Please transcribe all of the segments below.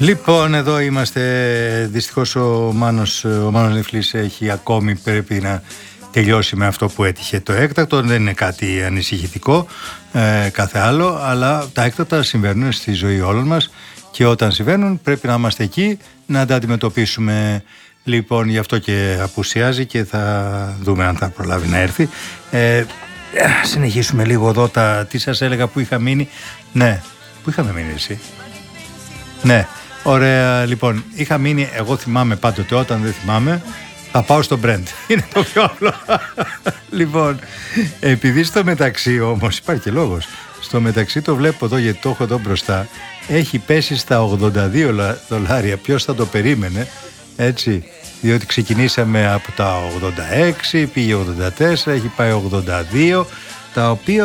Λοιπόν, εδώ είμαστε. Δυστυχώς ο Μάνος Νιφλής έχει ακόμη, πρέπει να τελειώσει με αυτό που έτυχε το έκτακτο. Δεν είναι κάτι ανησυχητικό κάθε άλλο, αλλά τα έκτακτα συμβαίνουν στη ζωή όλων μας και όταν συμβαίνουν πρέπει να είμαστε εκεί να τα αντιμετωπίσουμε. Λοιπόν, γι' αυτό και απουσιάζει και θα δούμε αν θα προλάβει να έρθει. Συνεχίσουμε λίγο εδώ τι σας έλεγα που είχα μείνει. Ναι, που είχαμε μείνει εσύ? Ναι, ωραία. Λοιπόν, είχα μείνει, εγώ θυμάμαι πάντοτε, όταν δεν θυμάμαι θα πάω στο Brent. Είναι το πιο απλό. Λοιπόν, επειδή στο μεταξύ όμως υπάρχει και λόγος, στο μεταξύ το βλέπω εδώ γιατί το έχω εδώ μπροστά, έχει πέσει στα $82. Ποιος θα το περίμενε, έτσι? Διότι ξεκινήσαμε από τα 86, πήγε 84, έχει πάει 82, τα οποία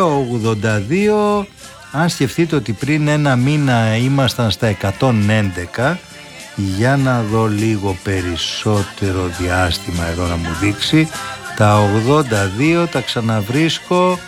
82, αν σκεφτείτε ότι πριν ένα μήνα ήμασταν στα 111, για να δω λίγο περισσότερο διάστημα εδώ να μου δείξει, τα 82 τα ξαναβρίσκω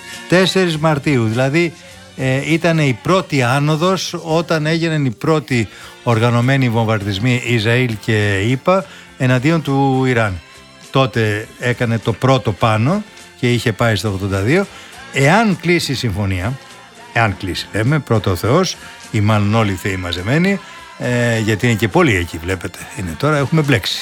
4 Μαρτίου, δηλαδή ήταν η πρώτη άνοδος όταν έγιναν οι πρώτοι οργανωμένοι βομβαρδισμοί Ισραήλ και ΗΠΑ εναντίον του Ιράν. Τότε έκανε το πρώτο πάνω και είχε πάει στο 82. Εάν κλείσει η συμφωνία, εάν κλείσει λέμε, πρώτο ο Θεός ή μάλλον όλοι οι θεοί μαζεμένοι, γιατί είναι και πολλοί εκεί βλέπετε, είναι τώρα, έχουμε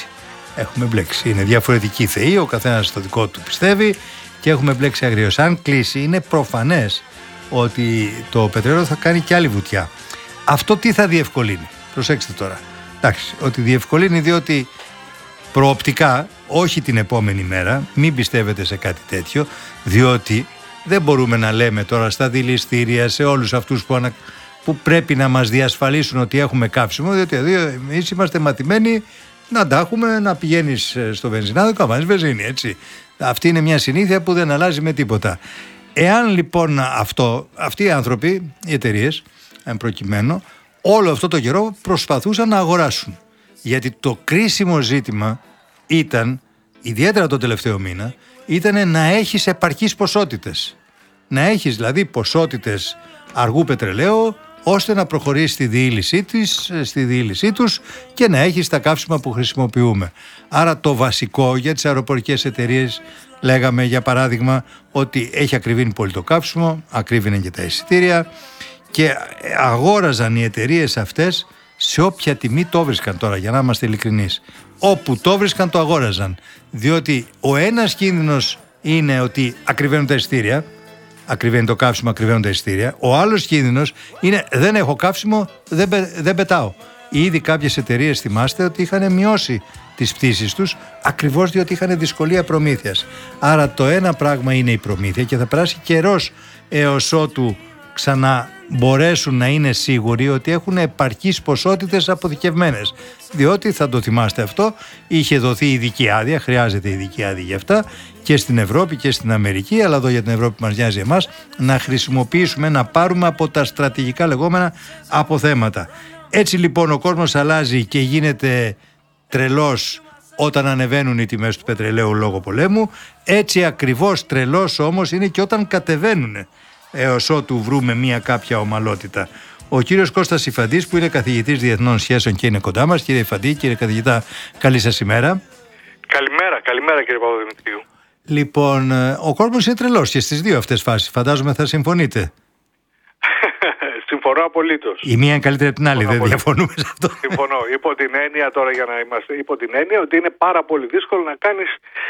μπλέξει, είναι διαφορετικοί θεοί, ο καθένας στο δικό του πιστεύει και έχουμε μπλέξει αγριώς. Αν κλείσει είναι προφανές ότι το πετρέλαιο θα κάνει και άλλη βουτιά. Αυτό τι θα διευκολύνει? Προσέξτε τώρα. Εντάξει, ότι διευκολύνει διότι προοπτικά, όχι την επόμενη μέρα, μην πιστεύετε σε κάτι τέτοιο, διότι δεν μπορούμε να λέμε τώρα στα δηληστήρια, σε όλους αυτούς που πρέπει να μας διασφαλίσουν ότι έχουμε καύσιμο, διότι εμείς είμαστε μαθημένοι να τα έχουμε, να πηγαίνεις στο βενζινάδικο, να βάζεις βενζίνη, έτσι. Αυτή είναι μια συνήθεια που δεν αλλάζει με τίποτα. Εάν λοιπόν αυτοί οι άνθρωποι, οι εταιρείες, εν προκειμένου, όλο αυτό το καιρό προσπαθούσαν να αγοράσουν. Γιατί το κρίσιμο ζήτημα ήταν, ιδιαίτερα το τελευταίο μήνα, ήταν να έχεις επαρκείς ποσότητες. Να έχεις δηλαδή ποσότητες αργού πετρελαίου, ώστε να προχωρήσει στη διήλυσή τους και να έχεις τα καύσιμα που χρησιμοποιούμε. Άρα το βασικό για τις αεροπορικές εταιρείες, λέγαμε για παράδειγμα ότι έχει ακριβήνει πολύ το καύσιμο, ακρίβηνε και τα εισιτήρια και αγόραζαν οι εταιρείες αυτές σε όποια τιμή το βρίσκαν τώρα, για να είμαστε ειλικρινείς. Όπου το βρίσκαν το αγόραζαν, διότι ο ένας κίνδυνος είναι ότι ακριβένουν τα εισιτήρια, ακριβένει το καύσιμο, ακριβένουν τα εισιτήρια. Ο άλλος κίνδυνος είναι δεν έχω καύσιμο, δεν πετάω. Ήδη κάποιες εταιρείες, θυμάστε, ότι είχαν μειώσει τις πτήσεις τους ακριβώς διότι είχαν δυσκολία προμήθειας. Άρα το ένα πράγμα είναι η προμήθεια και θα περάσει καιρός έως ότου ξανά μπορέσουν να είναι σίγουροι ότι έχουν επαρκείς ποσότητες αποθηκευμένες. Διότι, θα το θυμάστε αυτό, είχε δοθεί ειδική άδεια, χρειάζεται ειδική άδεια για αυτά και στην Ευρώπη και στην Αμερική, αλλά εδώ για την Ευρώπη μας νοιάζει εμάς, να χρησιμοποιήσουμε, να πάρουμε από τα στρατηγικά λεγόμενα αποθέματα. Έτσι λοιπόν ο κόσμος αλλάζει και γίνεται τρελός όταν ανεβαίνουν οι τιμές του πετρελαίου λόγω πολέμου, έτσι ακριβώς τρελός όμως είναι και όταν κατεβαίνουν, έως ότου βρούμε μια κάποια ομαλότητα. Ο κύριος Κώστας Ιφαντής, που είναι καθηγητής διεθνών σχέσεων και είναι κοντά μας. Κύριε Ιφαντή, κύριε καθηγητά, καλή σας ημέρα. Καλημέρα κύριε Παπαδημητρίου. Λοιπόν, ο κόσμος είναι τρελός και στις δύο αυτές φάσεις, φαντάζομαι θα συμφωνείτε. Συμφωνώ απολύτως. Η μία είναι καλύτερη από την άλλη, δεν διαφωνούμε σε αυτό. Συμφωνώ. Υπό την έννοια τώρα, για να είμαστε, υπό την έννοια ότι είναι πάρα πολύ δύσκολο να κάνεις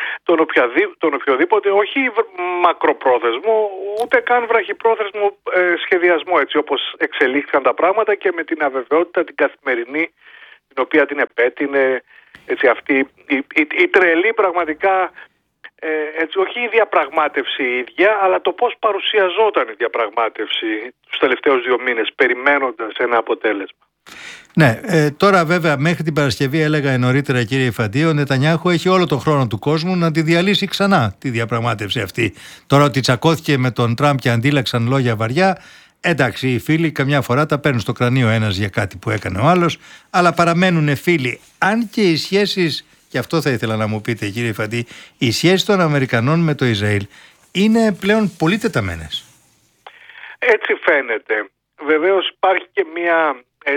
τον οποιοδήποτε, όχι μακροπρόθεσμο, ούτε καν βραχυπρόθεσμο σχεδιασμό, έτσι όπως εξελίχθηκαν τα πράγματα και με την αβεβαιότητα την καθημερινή, την οποία την επέτεινε, έτσι, αυτή η τρελή πραγματικά, έτσι, όχι η διαπραγμάτευση η ίδια, αλλά το πώς παρουσιαζόταν η διαπραγμάτευση τους τελευταίους 2 μήνες, περιμένοντας ένα αποτέλεσμα. Ναι, τώρα βέβαια μέχρι την Παρασκευή, έλεγα νωρίτερα κύριε Ιφαντή, ο Νετανιάχου έχει όλο τον χρόνο του κόσμου να τη διαλύσει ξανά τη διαπραγμάτευση αυτή. Τώρα ότι τσακώθηκε με τον Τραμπ και αντίλαξαν λόγια βαριά, εντάξει, οι φίλοι καμιά φορά τα παίρνουν στο κρανίο ένας για κάτι που έκανε ο άλλος, αλλά παραμένουν φίλοι. Αν και οι σχέσεις, και αυτό θα ήθελα να μου πείτε κύριε Ιφαντή, οι σχέσεις των Αμερικανών με το Ισραήλ είναι πλέον πολύ τεταμένες. Έτσι φαίνεται. Βεβαίως υπάρχει και μια, έτσι,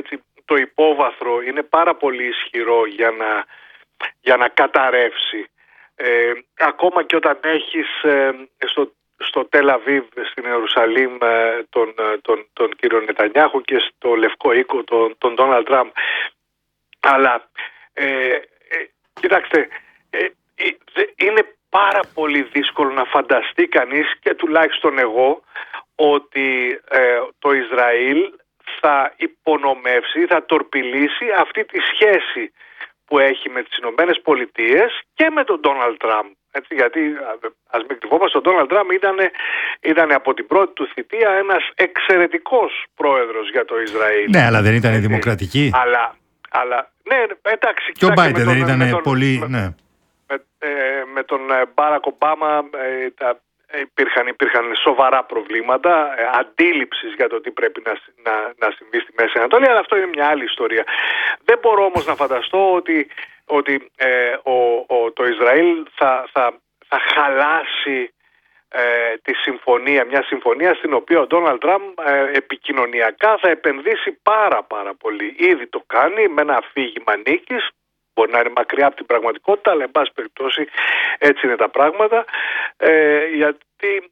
το υπόβαθρο είναι πάρα πολύ ισχυρό για να καταρρεύσει. Ακόμα και όταν έχεις στο Τελ Αβίβ, στην Ιερουσαλήμ, τον κύριο Νετανιάχου και στο Λευκό Οίκο τον Ντόναλντ Τραμπ. Αλλά κοιτάξτε, είναι πάρα πολύ δύσκολο να φανταστεί κανείς, και τουλάχιστον εγώ, ότι το Ισραήλ θα υπονομεύσει, θα τορπιλήσει αυτή τη σχέση που έχει με τις Ηνωμένες Πολιτείες και με τον Ντόναλντ Τραμπ. Γιατί ας μην κρυβόμαστε, ο Ντόναλντ Τραμπ ήταν από την πρώτη του θητεία ένας εξαιρετικός πρόεδρος για το Ισραήλ. Ναι, αλλά δεν ήταν δημοκρατική. Αλλά ναι, εντάξει. Και ο Μπάιντεν δεν ήταν πολύ... Ναι. Με τον Μπάρακ Ομπάμα υπήρχαν σοβαρά προβλήματα αντίληψης για το τι πρέπει να συμβεί στη Μέση Ανατολή, αλλά αυτό είναι μια άλλη ιστορία. Δεν μπορώ όμως να φανταστώ ότι το Ισραήλ θα χαλάσει τη συμφωνία, μια συμφωνία στην οποία ο Ντόναλντ Τραμπ επικοινωνιακά θα επενδύσει πάρα πολύ. Ήδη το κάνει με ένα αφήγημα νίκης. Μπορεί να είναι μακριά από την πραγματικότητα, αλλά εν πάση περιπτώσει έτσι είναι τα πράγματα, γιατί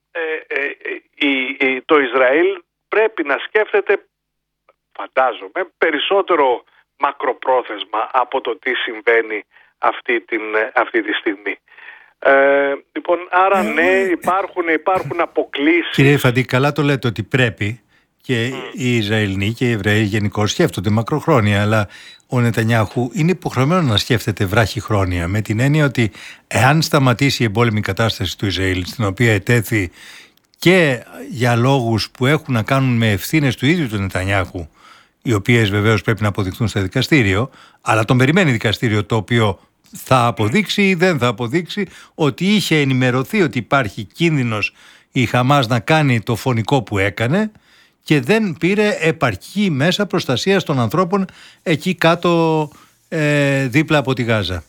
το Ισραήλ πρέπει να σκέφτεται, φαντάζομαι, περισσότερο μακροπρόθεσμα από το τι συμβαίνει αυτή τη στιγμή. Λοιπόν, άρα ναι, υπάρχουν αποκλήσεις. Κύριε Φαντή, καλά το λέτε ότι πρέπει, και οι Ισραηλοί και οι Εβραίοι γενικώς σκέφτονται μακροχρόνια, αλλά ο Νετανιάχου είναι υποχρεωμένο να σκέφτεται βράχυχρόνια, με την έννοια ότι εάν σταματήσει η εμπόλεμη κατάσταση του Ισραήλ, στην οποία ετέθη και για λόγους που έχουν να κάνουν με ευθύνες του ίδιου του Νετανιάχου, οι οποίες βεβαίως πρέπει να αποδειχθούν στο δικαστήριο, αλλά τον περιμένει δικαστήριο το οποίο θα αποδείξει ή δεν θα αποδείξει ότι είχε ενημερωθεί ότι υπάρχει κίνδυνος η Χαμάς να κάνει το φωνικό που έκανε και δεν πήρε επαρκή μέσα προστασίας των ανθρώπων εκεί κάτω δίπλα από τη Γάζα.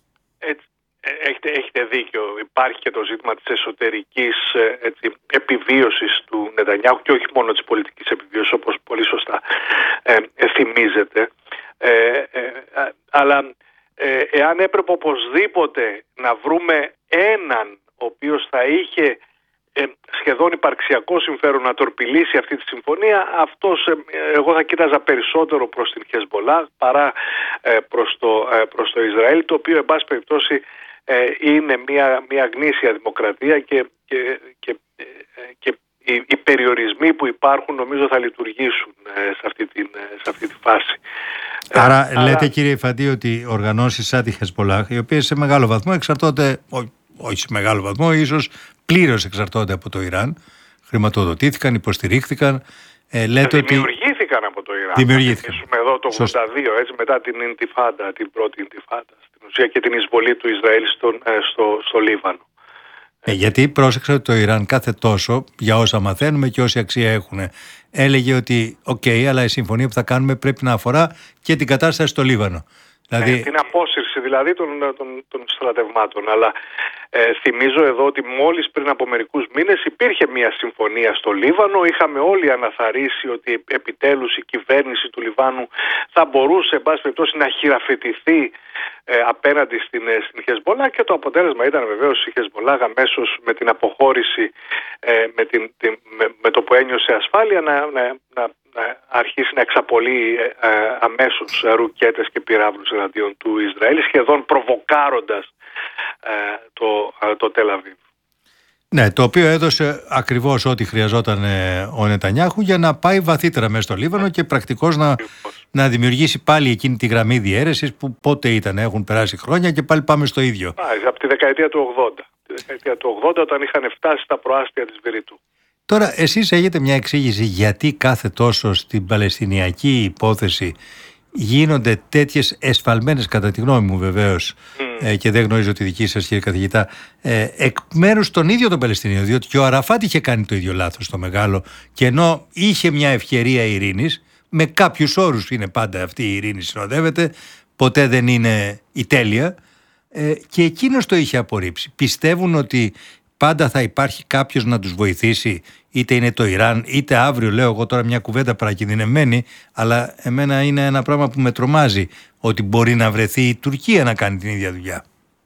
Έχετε δίκιο. Υπάρχει και το ζήτημα της εσωτερικής επιβίωσης του Νετανιάχου και όχι μόνο της πολιτικής επιβίωσης, όπως πολύ σωστά θυμίζετε. Αλλά εάν έπρεπε οπωσδήποτε να βρούμε έναν ο οποίος θα είχε σχεδόν υπαρξιακό συμφέρον να τορπιλήσει αυτή τη συμφωνία, αυτός εγώ θα κοίταζα περισσότερο προς την Χεσμολάχ παρά προς το Ισραήλ, το οποίο εν πάση περιπτώσει είναι μια γνήσια δημοκρατία και οι περιορισμοί που υπάρχουν νομίζω θα λειτουργήσουν σε αυτή τη φάση. Άρα λέτε, κύριε Φαντή, ότι οργανώσεις σαν τη Χεσμολάχ, οι οποίες σε μεγάλο βαθμό εξαρτώνται, όχι σε μεγάλο βαθμό, ίσως πλήρως εξαρτώνται από το Ιράν, χρηματοδοτήθηκαν, υποστηρίχθηκαν, λέτε δημιουργήθηκαν από το Ιράν. Δημιουργήθηκαν. Έχουμε εδώ το 82, έτσι, μετά την Ιντιφάντα, την πρώτη Ιντιφάντα, στην ουσία, και την εισβολή του Ισραήλ στο Λίβανο. Γιατί πρόσεξα ότι το Ιράν κάθε τόσο, για όσα μαθαίνουμε και όση αξία έχουν, έλεγε ότι αλλά η συμφωνία που θα κάνουμε πρέπει να αφορά και την κατάσταση στο Λίβανο. Δηλαδή, την απόσυρση δηλαδή των στρατευμάτων. Αλλά θυμίζω εδώ ότι μόλις πριν από μερικούς μήνες υπήρχε μια συμφωνία στο Λίβανο. Είχαμε όλοι αναθαρρήσει ότι επιτέλους η κυβέρνηση του Λιβάνου θα μπορούσε, εν πάση περιπτώσει, να χειραφετηθεί απέναντι στην Χεσμολάχ, και το αποτέλεσμα ήταν βεβαίως η Χεσμολάχ αμέσως με την αποχώρηση, με το που ένιωσε ασφάλεια, να αρχίσει να εξαπολύει αμέσως ρουκέτες και πυράβλους εναντίον του Ισραήλ, σχεδόν προβοκάροντας το Τελ Αβίβ. Ναι, το οποίο έδωσε ακριβώς ό,τι χρειαζόταν ο Νετανιάχου για να πάει βαθύτερα μέσα στο Λίβανο και πρακτικώς να δημιουργήσει πάλι εκείνη τη γραμμή διαίρεσης που πότε ήταν, έχουν περάσει χρόνια και πάλι πάμε στο ίδιο. Από τη δεκαετία του 80. Τη δεκαετία του 80, όταν είχαν φτάσει στα προάστια της Βηρήτου. Τώρα, εσείς έχετε μια εξήγηση γιατί κάθε τόσο στην Παλαιστινιακή υπόθεση γίνονται τέτοιες εσφαλμένες, κατά τη γνώμη μου βεβαίως, και δεν γνωρίζω τη δική σας, κύριε καθηγητά, εκ μέρους των ίδιων των Παλαιστινίων, διότι και ο Αραφάτ είχε κάνει το ίδιο λάθος το μεγάλο, και ενώ είχε μια ευκαιρία ειρήνης, με κάποιους όρους είναι πάντα αυτή η ειρήνη, συνοδεύεται, ποτέ δεν είναι η τέλεια, και εκείνος το είχε απορρίψει. Πιστεύουν ότι πάντα θα υπάρχει κάποιος να τους βοηθήσει, είτε είναι το Ιράν, είτε αύριο, λέω εγώ τώρα μια κουβέντα παρακινδυνευμένη, αλλά εμένα είναι ένα πράγμα που με τρομάζει, ότι μπορεί να βρεθεί η Τουρκία να κάνει την ίδια δουλειά.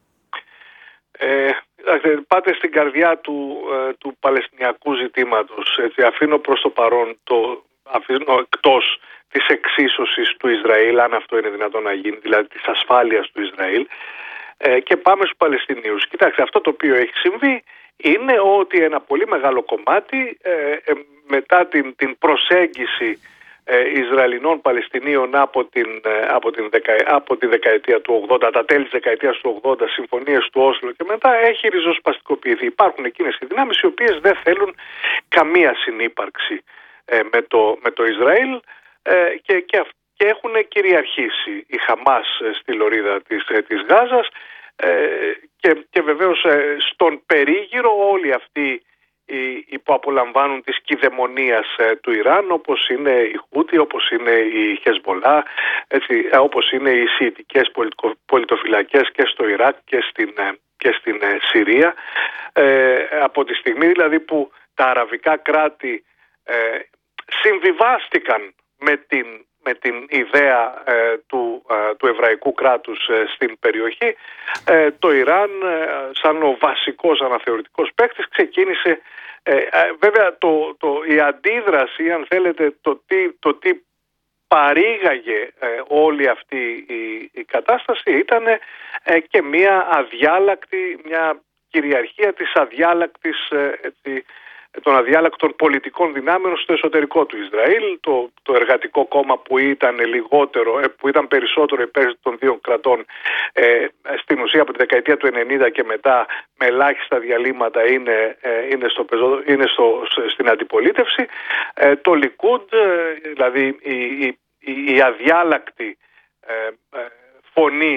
Πάτε στην καρδιά του Παλαιστινιακού ζητήματος. Έτσι, αφήνω προς το παρόν αφήνω εκτός της εξίσωσης του Ισραήλ, αν αυτό είναι δυνατόν να γίνει, δηλαδή της ασφάλειας του Ισραήλ, και πάμε στους Παλαιστινίους. Κοιτάξτε, αυτό το οποίο έχει συμβεί είναι ότι ένα πολύ μεγάλο κομμάτι μετά την προσέγγιση Ισραηλινών Παλαιστινίων από τη δεκαετία του 80, τα τέλη της δεκαετίας του 80, συμφωνίες του Όσλο και μετά, έχει ριζοσπαστικοποιηθεί. Υπάρχουν εκείνες οι δυνάμεις οι οποίες δεν θέλουν καμία συνύπαρξη με το Ισραήλ και έχουν κυριαρχήσει η Χαμάς στη λωρίδα της Γάζας και βεβαίως στον περίγυρο όλοι αυτοί που απολαμβάνουν της κυδαιμονίας του Ιράν, όπως είναι η Χούτι, όπως είναι η Χεσμολά, όπως είναι οι σιητικές πολιτοφυλακές και στο Ιράκ και στην Συρία, από τη στιγμή δηλαδή που τα αραβικά κράτη συμβιβάστηκαν με την ιδέα του εβραϊκού κράτους στην περιοχή, το Ιράν σαν ο βασικός αναθεωρητικός παίκτης ξεκίνησε. Βέβαια η αντίδραση, αν θέλετε, το τι παρήγαγε όλη αυτή η κατάσταση ήταν και μια κυριαρχία της των αδιάλακτων πολιτικών δυνάμεων στο εσωτερικό του Ισραήλ. Το εργατικό κόμμα που ήταν περισσότερο υπέρ των δύο κρατών, στην ουσία από τη δεκαετία του 90 και μετά, με ελάχιστα διαλύματα είναι στην αντιπολίτευση. Το Λικούντ, δηλαδή η αδιάλακτη φωνή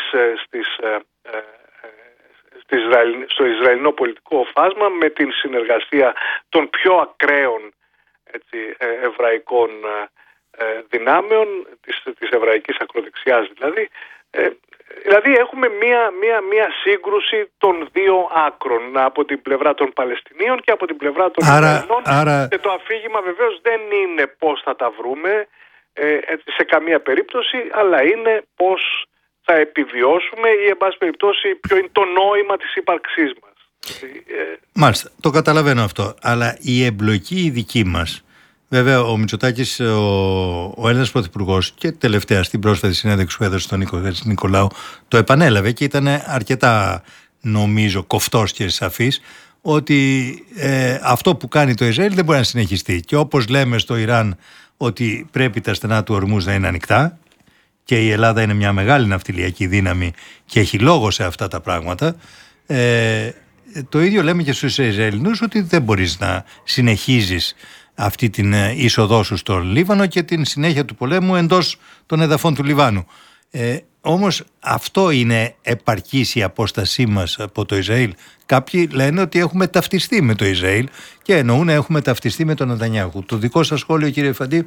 στο Ισραηλινό πολιτικό φάσμα, με την συνεργασία των πιο ακραίων εβραϊκών δυνάμεων, της εβραϊκής ακροδεξιάς δηλαδή. Δηλαδή έχουμε μία σύγκρουση των δύο άκρων, από την πλευρά των Παλαιστινίων και από την πλευρά των Ισραηλινών. Και το αφήγημα βεβαίως δεν είναι πώς θα τα βρούμε σε καμία περίπτωση, αλλά είναι πώς θα επιβιώσουμε ή, εν πάση περιπτώσει, ποιο είναι το νόημα της ύπαρξής μας. Μάλιστα, το καταλαβαίνω αυτό. Αλλά η εμπλοκή η δική μας, βέβαια ο Μητσοτάκης, ο Έλληνας Πρωθυπουργός, και τελευταία στην πρόσφατη συνέντευξη που έδωσε στον Νίκο Νικολάου, το επανέλαβε και ήταν αρκετά, νομίζω, κοφτός και σαφής, ότι αυτό που κάνει το Ισραήλ δεν μπορεί να συνεχιστεί. Και όπως λέμε στο Ιράν ότι πρέπει τα στενά του ορμούς να είναι ανοιχτά, και η Ελλάδα είναι μια μεγάλη ναυτιλιακή δύναμη και έχει λόγο σε αυτά τα πράγματα, το ίδιο λέμε και στους Ισραηλινούς, ότι δεν μπορείς να συνεχίζεις αυτή την είσοδό σου στο Λίβανο και την συνέχεια του πολέμου εντός των εδαφών του Λιβάνου. Όμως αυτό είναι επαρκής η απόστασή μας από το Ισραήλ? Κάποιοι λένε ότι έχουμε ταυτιστεί με το Ισραήλ και εννοούν έχουμε ταυτιστεί με τον Νετανιάχου. Το δικό σας σχόλιο, κύριε Φαντή?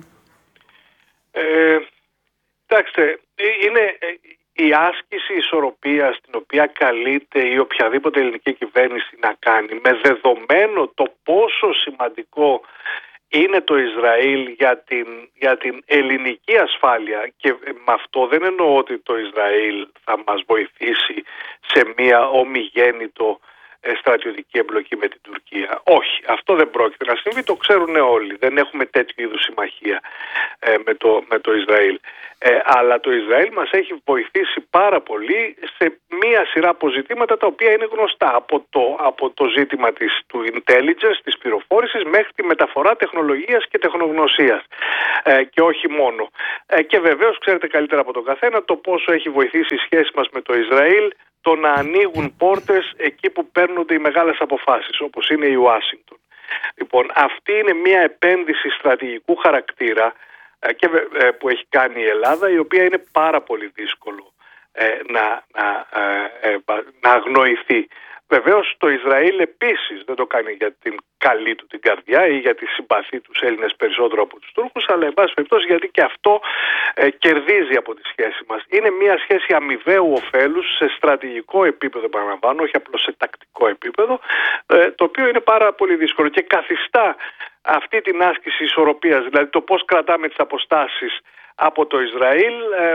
Κοιτάξτε, είναι η άσκηση ισορροπίας την οποία καλείται η οποιαδήποτε ελληνική κυβέρνηση να κάνει, με δεδομένο το πόσο σημαντικό είναι το Ισραήλ για την ελληνική ασφάλεια, και με αυτό δεν εννοώ ότι το Ισραήλ θα μας βοηθήσει σε μια ομιγέννητο στρατιωτική εμπλοκή με την Τουρκία. Όχι, αυτό δεν πρόκειται να συμβεί, το ξέρουν όλοι. Δεν έχουμε τέτοιου είδους συμμαχία με το Ισραήλ. Αλλά το Ισραήλ μας έχει βοηθήσει πάρα πολύ σε μία σειρά από ζητήματα τα οποία είναι γνωστά. Από το ζήτημα του intelligence, της πληροφόρησης, μέχρι τη μεταφορά τεχνολογίας και τεχνογνωσίας. Και όχι μόνο. Και βεβαίως ξέρετε καλύτερα από τον καθένα το πόσο έχει βοηθήσει η σχέση μας με το Ισραήλ το να ανοίγουν πόρτες εκεί που παίρνονται οι μεγάλες αποφάσεις, όπως είναι η Ουάσιγκτον. Λοιπόν, αυτή είναι μια επένδυση στρατηγικού χαρακτήρα που έχει κάνει η Ελλάδα, η οποία είναι πάρα πολύ δύσκολο να αγνοηθεί Βεβαίως το Ισραήλ επίσης δεν το κάνει για την καλή του την καρδιά ή γιατί συμπαθεί τους Έλληνες περισσότερο από τους Τούρκους, αλλά εν πάση περιπτώσει γιατί και αυτό κερδίζει από τη σχέση μας. Είναι μια σχέση αμοιβαίου ωφέλους σε στρατηγικό επίπεδο, επαναλαμβάνω, όχι απλώς σε τακτικό επίπεδο, το οποίο είναι πάρα πολύ δύσκολο και καθιστά αυτή την άσκηση ισορροπίας, δηλαδή το πώς κρατάμε τις αποστάσεις από το Ισραήλ,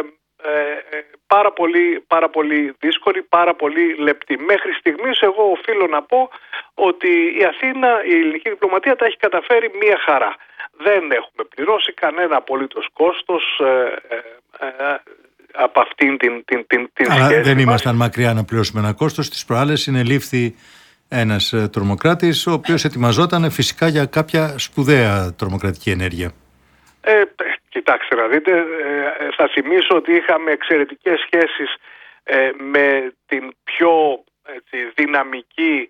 πάρα πολύ δύσκολη, πάρα πολύ λεπτή. Μέχρι στιγμής εγώ οφείλω να πω ότι η Αθήνα, η ελληνική διπλωματία τα έχει καταφέρει μία χαρά. Δεν έχουμε πληρώσει κανένα απολύτως κόστος από αυτήν την αλλά σχέση. δεν ήμασταν μακριά να πληρώσουμε ένα κόστος. Τις προάλλες συνελήφθη ένας τρομοκράτης, ο οποίος ετοιμαζόταν φυσικά για κάποια σπουδαία τρομοκρατική ενέργεια. Κοιτάξτε να δείτε, θα θυμίσω ότι είχαμε εξαιρετικές σχέσεις με την πιο δυναμική,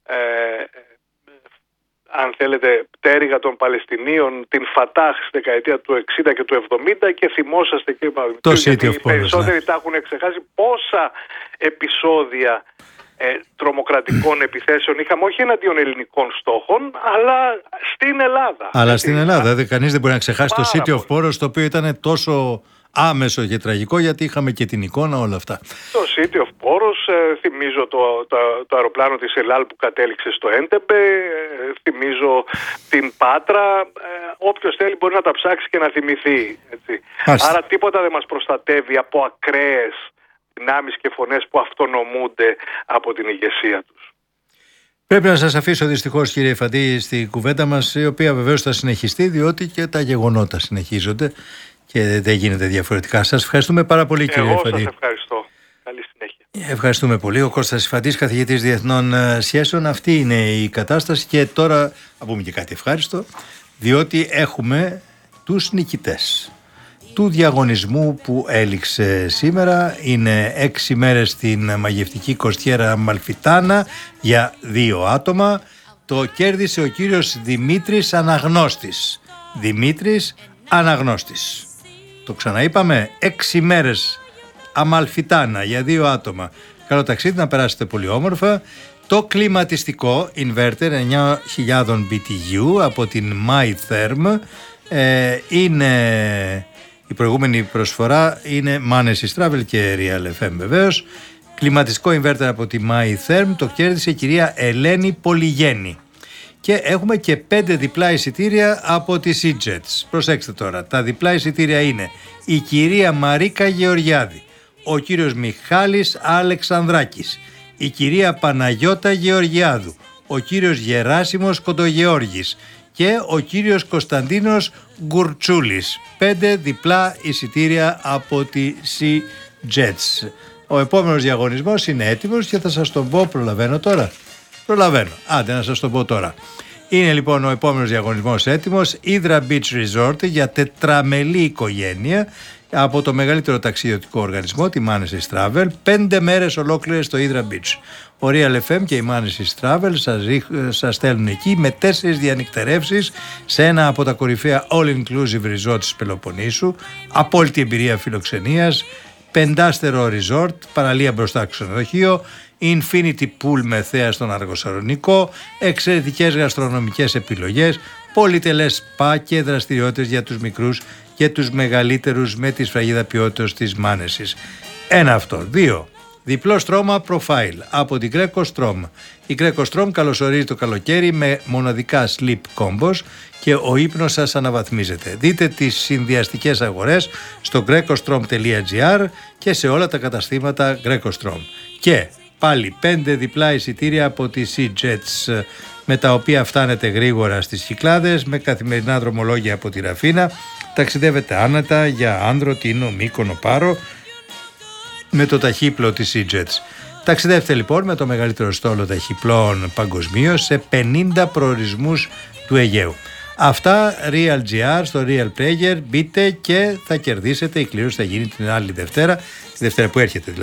αν θέλετε, πτέρυγα των Παλαιστινίων, την Φατάχ στη δεκαετία του 60 και του 70, και θυμόσαστε, κύριε Παπαδημητρίου, γιατί οι περισσότεροι τα έχουν ξεχάσει, πόσα επεισόδια τρομοκρατικών επιθέσεων είχαμε, όχι εναντίον ελληνικών στόχων, αλλά στην Ελλάδα. Αλλά στην Ελλάδα, κανείς δεν μπορεί να ξεχάσει το City of Poros, το οποίο ήταν τόσο άμεσο και τραγικό, γιατί είχαμε και την εικόνα, όλα αυτά. Το City of Poros, θυμίζω το αεροπλάνο της ΕΛΑΛ που κατέληξε στο Έντεμπε, θυμίζω την Πάτρα, όποιος θέλει μπορεί να τα ψάξει και να θυμηθεί. Έτσι. Άρα τίποτα δεν μας προστατεύει από ακραίες δυνάμεις και φωνές που αυτονομούνται από την ηγεσία τους. Πρέπει να σας αφήσω δυστυχώς, κύριε Φαντή, στη κουβέντα μας, η οποία βεβαίως θα συνεχιστεί, διότι και τα γεγονότα συνεχίζονται και δεν γίνεται διαφορετικά. Σας ευχαριστούμε πάρα πολύ, κύριε Φαντή. Εγώ σας ευχαριστώ. Καλή συνέχεια. Ευχαριστούμε πολύ. Ο Κώστας Φαντής, καθηγητής Διεθνών Σχέσεων. Αυτή είναι η κατάσταση και τώρα θα πούμε και κάτι ευχάριστο, διότι έχουμε τους νικητές του διαγωνισμού που έληξε σήμερα. Είναι 6 μέρες στην μαγευτική κοστιέρα Αμαλφιτάνα για 2 άτομα. Το κέρδισε ο κύριος Δημήτρης Αναγνώστης. Δημήτρης Αναγνώστης. Το ξαναείπαμε, 6 μέρες Αμαλφιτάνα για 2 άτομα. Καλό ταξίδι, να περάσετε πολύ όμορφα. Το κλιματιστικό inverter 9.000 BTU από την MyTherm είναι... Η προηγούμενη προσφορά είναι Manesis Travel και Real FM βεβαίως. Κλιματιστικό inverter από τη MyTherm το κέρδισε η κυρία Ελένη Πολυγέννη. Και έχουμε και 5 διπλά εισιτήρια από τη SeaJets. Προσέξτε τώρα, τα διπλά εισιτήρια είναι η κυρία Μαρίκα Γεωργιάδη, ο κύριος Μιχάλης Αλεξανδράκης, η κυρία Παναγιώτα Γεωργιάδου, ο κύριος Γεράσιμος Κοντογεώργης και ο κύριος Κωνσταντίνος Γκουρτσούλης. 5 διπλά εισιτήρια από τη SeaJets. Ο επόμενος διαγωνισμός είναι έτοιμος και θα σας τον πω. Προλαβαίνω τώρα? Προλαβαίνω. Άντε να σας τον πω τώρα. Είναι λοιπόν ο επόμενος διαγωνισμός έτοιμος. Hydra Beach Resort για τετραμελή οικογένεια από το μεγαλύτερο ταξιδιωτικό οργανισμό, τη Manesis Travel. 5 μέρες ολόκληρες στο Hydra Beach. Ο Real FM και η Manesis Travel σας στέλνουν εκεί με 4 διανυκτερεύσεις σε ένα από τα κορυφαία all-inclusive resort της Πελοποννήσου, απόλυτη εμπειρία φιλοξενίας, 5στερο resort, παραλία μπροστά στο ξενοδοχείο, infinity pool με θέα στον Αργοσαλονικό, εξαιρετικές γαστρονομικές επιλογές, πολυτελές σπα και δραστηριότητες για τους μικρούς και τους μεγαλύτερους με τη σφραγίδα ποιότητας της Manesis. Ένα αυτό. 2. Διπλό στρώμα profile από την Greco Strom. Η Greco Strom καλωσορίζει το καλοκαίρι με μοναδικά sleep combos και ο ύπνος σας αναβαθμίζεται. Δείτε τις συνδυαστικές αγορές στο grecostrom.gr και σε όλα τα καταστήματα Greco Strom. Και πάλι 5 διπλά εισιτήρια από τη SeaJets, με τα οποία φτάνετε γρήγορα στις Κυκλάδες με καθημερινά δρομολόγια από τη Ραφίνα. Ταξιδεύετε άνετα για Άνδρο, Τίνο, Μύκονο, Πάρο με το ταχύπλο της SeaJets. Ταξιδεύετε λοιπόν με το μεγαλύτερο στόλο ταχυπλών παγκοσμίως σε 50 προορισμούς του Αιγαίου. Αυτά Real GR στο Real Player. Μπείτε και θα κερδίσετε. Η κλήρωση θα γίνει την άλλη Δευτέρα, τη Δευτέρα που έρχεται δηλαδή.